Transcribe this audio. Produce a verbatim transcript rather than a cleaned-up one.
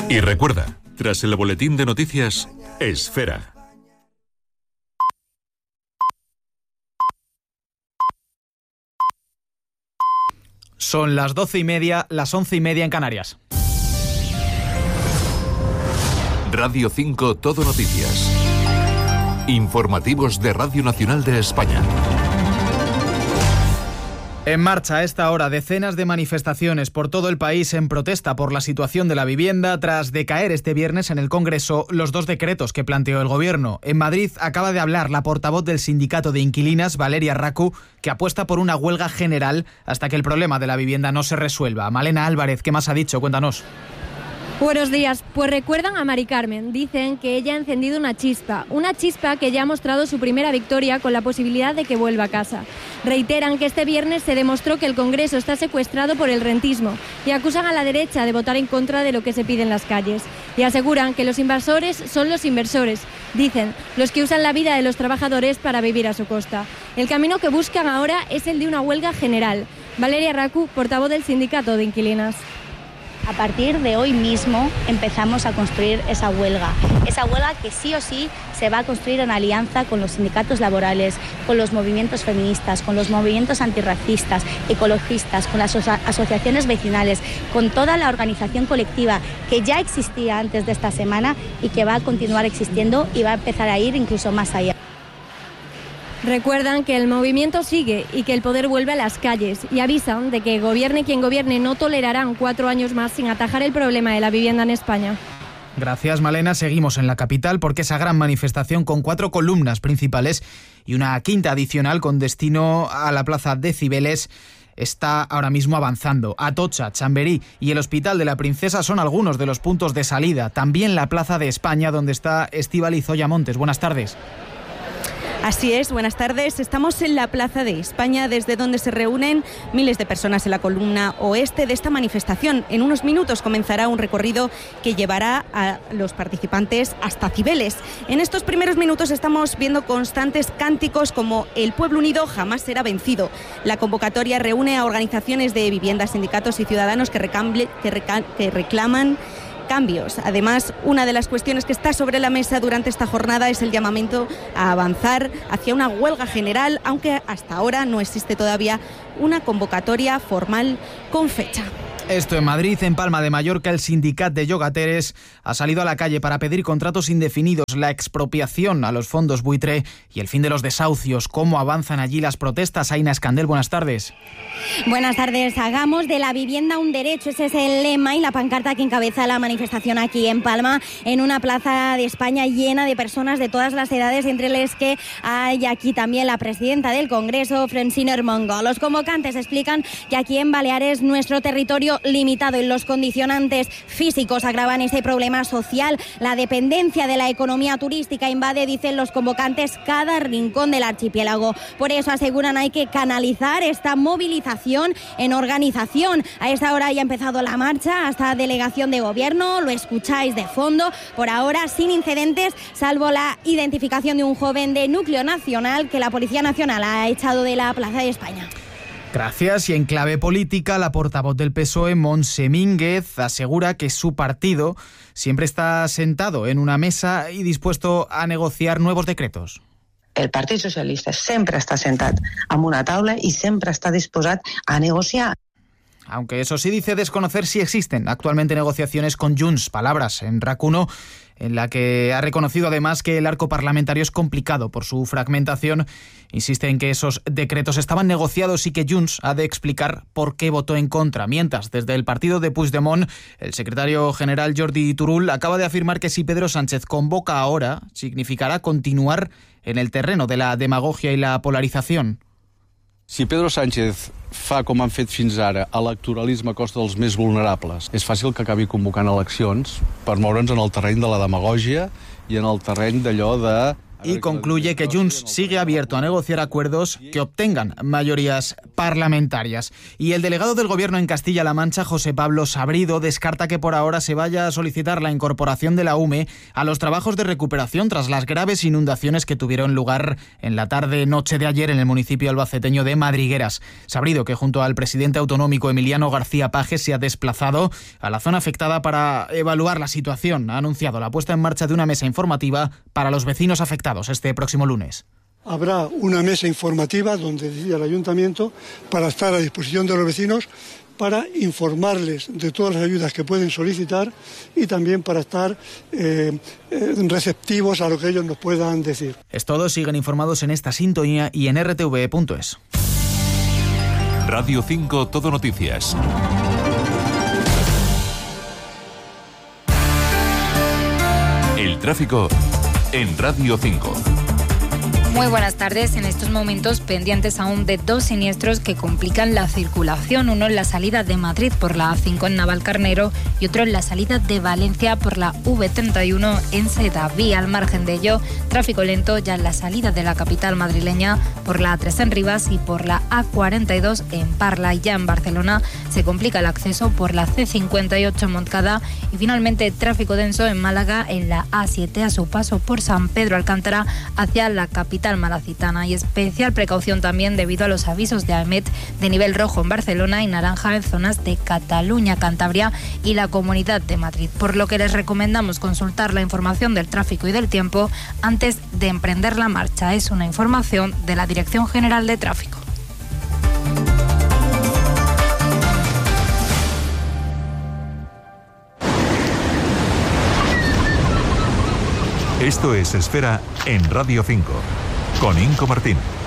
Y recuerda, tras el boletín de noticias, Esfera. Son las doce y media, las once y media en Canarias. Radio cinco Todo Noticias. Informativos de Radio Nacional de España. En marcha a esta hora decenas de manifestaciones por todo el país en protesta por la situación de la vivienda tras decaer este viernes en el Congreso los dos decretos que planteó el Gobierno. En Madrid acaba de hablar la portavoz del Sindicato de Inquilinas, Valeria Racu, que apuesta por una huelga general hasta que el problema de la vivienda no se resuelva. Malena Álvarez, ¿qué más ha dicho? Cuéntanos. Buenos días. Pues recuerdan a Mari Carmen. Dicen que ella ha encendido una chispa. Una chispa que ya ha mostrado su primera victoria con la posibilidad de que vuelva a casa. Reiteran que este viernes se demostró que el Congreso está secuestrado por el rentismo y acusan a la derecha de votar en contra de lo que se pide en las calles. Y aseguran que los invasores son los inversores. Dicen, los que usan la vida de los trabajadores para vivir a su costa. El camino que buscan ahora es el de una huelga general. Valeria Racu, portavoz del Sindicato de Inquilinas. A partir de hoy mismo empezamos a construir esa huelga, esa huelga que sí o sí se va a construir en alianza con los sindicatos laborales, con los movimientos feministas, con los movimientos antirracistas, ecologistas, con las asociaciones vecinales, con toda la organización colectiva que ya existía antes de esta semana y que va a continuar existiendo y va a empezar a ir incluso más allá. Recuerdan que el movimiento sigue y que el poder vuelve a las calles y avisan de que gobierne quien gobierne no tolerarán cuatro años más sin atajar el problema de la vivienda en España. Gracias, Malena. Seguimos en la capital porque esa gran manifestación con cuatro columnas principales y una quinta adicional con destino a la plaza de Cibeles está ahora mismo avanzando. Atocha, Chamberí y el Hospital de la Princesa son algunos de los puntos de salida. También la Plaza de España, donde está Estíbaliz Oya Montes. Buenas tardes. Así es, buenas tardes. Estamos en la Plaza de España, desde donde se reúnen miles de personas en la columna oeste de esta manifestación. En unos minutos comenzará un recorrido que llevará a los participantes hasta Cibeles. En estos primeros minutos estamos viendo constantes cánticos como "El pueblo unido jamás será vencido". La convocatoria reúne a organizaciones de viviendas, sindicatos y ciudadanos que, recamble, que, reca, que reclaman cambios. Además, una de las cuestiones que está sobre la mesa durante esta jornada es el llamamiento a avanzar hacia una huelga general, aunque hasta ahora no existe todavía una convocatoria formal con fecha. Esto en Madrid. En Palma de Mallorca, el sindicat de llogateres ha salido a la calle para pedir contratos indefinidos, la expropiación a los fondos buitre y el fin de los desahucios. ¿Cómo avanzan allí las protestas? Aina Escandel, buenas tardes. Buenas tardes. Hagamos de la vivienda un derecho. Ese es el lema y la pancarta que encabeza la manifestación aquí en Palma, en una plaza de España llena de personas de todas las edades, entre las que hay aquí también la presidenta del Congreso, Francina Armengol. Los convocantes explican que aquí en Baleares nuestro territorio limitado y los condicionantes físicos agravan ese problema social. La dependencia de la economía turística invade, dicen los convocantes, cada rincón del archipiélago. Por eso aseguran hay que canalizar esta movilización en organización. A esta hora ya ha empezado la marcha hasta delegación de gobierno, lo escucháis de fondo, por ahora sin incidentes, salvo la identificación de un joven de núcleo nacional que la Policía Nacional ha echado de la Plaza de España. Gracias. Y en clave política, la portavoz del P S O E, Montse Mínguez, asegura que su partido siempre está sentado en una mesa y dispuesto a negociar nuevos decretos. El Partit Socialista sempre està sentat en una taula i sempre està disposat a negociar. Aunque eso sí dice desconocer si existen actualmente negociaciones con Junts. Palabras en RAC uno, en la que ha reconocido además que el arco parlamentario es complicado por su fragmentación. Insiste en que esos decretos estaban negociados y que Junts ha de explicar por qué votó en contra. Mientras, desde el partido de Puigdemont, el secretario general Jordi Turull acaba de afirmar que si Pedro Sánchez convoca ahora, significará continuar en el terreno de la demagogia y la polarización. Si Pedro Sánchez fa com han fet fins ara electoralisme a costa dels més vulnerables, és fàcil que acabi convocant eleccions per moure'ns en el terreny de la demagògia i en el terreny d'allò de y concluye que Junts sigue abierto a negociar acuerdos que obtengan mayorías parlamentarias. Y el delegado del Gobierno en Castilla-La Mancha, José Pablo Sabrido, descarta que por ahora se vaya a solicitar la incorporación de la U M E a los trabajos de recuperación tras las graves inundaciones que tuvieron lugar en la tarde-noche de ayer en el municipio albaceteño de Madrigueras. Sabrido, que junto al presidente autonómico Emiliano García Paje se ha desplazado a la zona afectada para evaluar la situación, ha anunciado la puesta en marcha de una mesa informativa para los vecinos afectados este próximo lunes. Habrá una mesa informativa donde decida el ayuntamiento para estar a disposición de los vecinos, para informarles de todas las ayudas que pueden solicitar y también para estar eh, eh, receptivos a lo que ellos nos puedan decir. Es todo, siguen informados en esta sintonía y en r t v punto es. Radio cinco Todo Noticias. El tráfico en Radio cinco. Muy buenas tardes. En estos momentos pendientes aún de dos siniestros que complican la circulación. Uno en la salida de Madrid por la A cinco en Navalcarnero y otro en la salida de Valencia por la V treinta y uno en Sedaví. Al margen de ello, tráfico lento ya en la salida de la capital madrileña por la A tres en Rivas y por la A cuarenta y dos en Parla. Y ya en Barcelona se complica el acceso por la C cincuenta y ocho en Montcada y finalmente tráfico denso en Málaga en la A siete a su paso por San Pedro Alcántara hacia la capital malacitana. Y especial precaución también debido a los avisos de AEMET de nivel rojo en Barcelona y naranja en zonas de Cataluña, Cantabria y la Comunidad de Madrid, por lo que les recomendamos consultar la información del tráfico y del tiempo antes de emprender la marcha. Es una información de la Dirección General de Tráfico. Esto es Esfera en Radio cinco, con Inco Martín.